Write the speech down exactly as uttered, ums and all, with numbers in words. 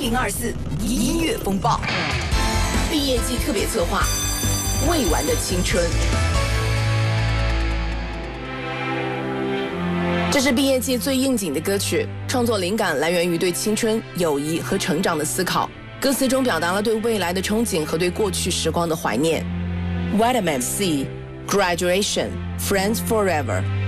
零二四音乐风暴毕业季特别策划，未完的青春。这是毕业季最应景的歌曲，创作灵感来源于对青春、友谊和成长的思考。歌词中表达了对未来的憧憬和对过去时光的怀念。Vitamin C, Graduation, Friends Forever。